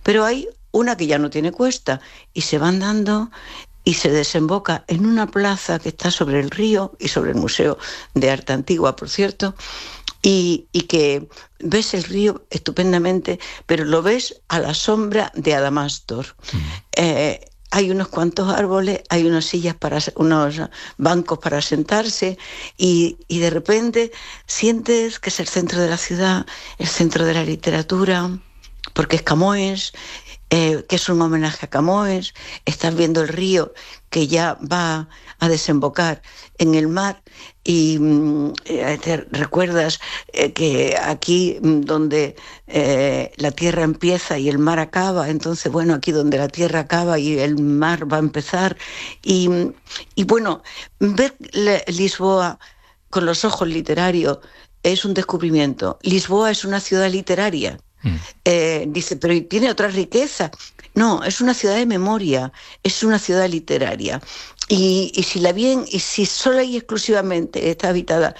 Pero hay una que ya no tiene cuesta y se van dando y se desemboca en una plaza que está sobre el río y sobre el Museo de Arte Antigua, por cierto, y que ves el río estupendamente, pero lo ves a la sombra de Adamastor. Hay unos cuantos árboles, hay unas sillas unos bancos para sentarse y de repente sientes que es el centro de la ciudad, el centro de la literatura, porque es Camões, que es un homenaje a Camões. Estás viendo el río que ya va a desembocar en el mar y te recuerdas que aquí donde la tierra empieza y el mar acaba, entonces bueno, aquí donde la tierra acaba y el mar va a empezar y bueno, ver Lisboa con los ojos literarios es un descubrimiento. Lisboa es una ciudad literaria. Dice, pero ¿tiene otra riqueza? No, es una ciudad de memoria, es una ciudad literaria. Y si solo y exclusivamente está habitada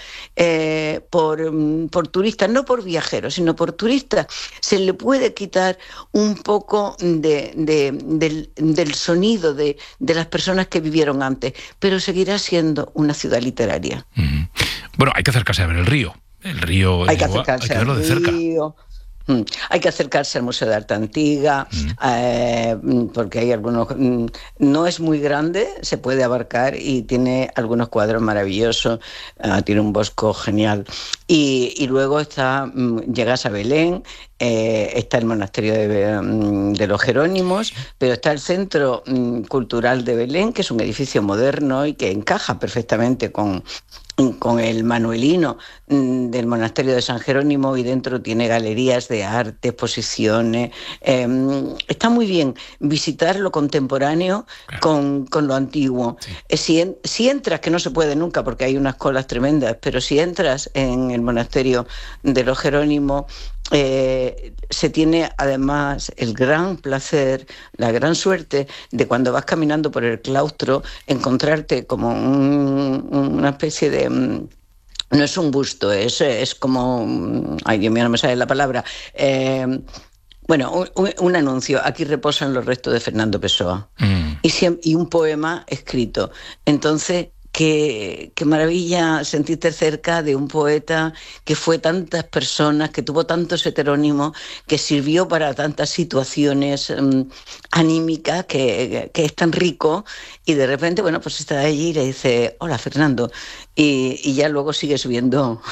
por turistas, no por viajeros, sino por turistas, se le puede quitar un poco del sonido de las personas que vivieron antes, pero seguirá siendo una ciudad literaria. Bueno, hay que acercarse a ver el río. El río hay que acercarse verlo de cerca. Hay que acercarse al Museo de Arte Antigua, porque hay algunos... No es muy grande, se puede abarcar y tiene algunos cuadros maravillosos, tiene un bosco genial. Y luego llegas a Belén, está el monasterio de los Jerónimos, pero está el Centro Cultural de Belén, que es un edificio moderno y que encaja perfectamente con el manuelino del monasterio de San Jerónimo, y dentro tiene galerías de arte, exposiciones. Está muy bien visitar lo contemporáneo con lo antiguo. Si entras, que no se puede nunca porque hay unas colas tremendas, pero si entras en el monasterio de los Jerónimos, se tiene además el gran placer, la gran suerte de, cuando vas caminando por el claustro, encontrarte como una especie de... No es un busto, es como... Ay, Dios mío, no me sale la palabra. Bueno, un anuncio. Aquí reposan los restos de Fernando Pessoa. Y un poema escrito. Entonces... Qué maravilla sentirte cerca de un poeta que fue tantas personas, que tuvo tantos heterónimos, que sirvió para tantas situaciones anímicas, que es tan rico, y de repente, bueno, pues está allí y le dice, hola Fernando, y ya luego sigues viendo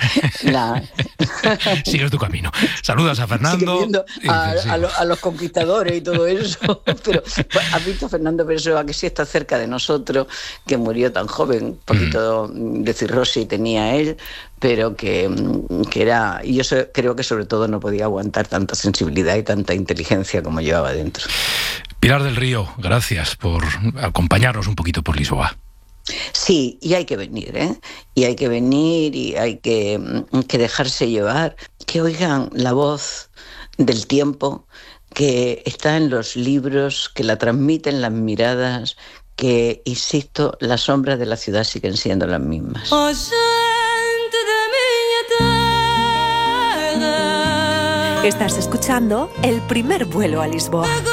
Sigues tu camino. Saludas a Fernando. Sigues viendo a los conquistadores y todo eso, pero has visto a Fernando Pessoa, que sí está cerca de nosotros, que murió tan joven, un poquito de cirrosis tenía él, pero que era... Y yo creo que sobre todo no podía aguantar tanta sensibilidad y tanta inteligencia como llevaba dentro. Pilar del Río, gracias por acompañarnos un poquito por Lisboa. Sí, y hay que venir, ¿eh? Y hay que venir y hay que dejarse llevar, que oigan la voz del tiempo, que está en los libros, que la transmiten las miradas, que, insisto, las sombras de la ciudad siguen siendo las mismas. Estás escuchando El primer vuelo a Lisboa.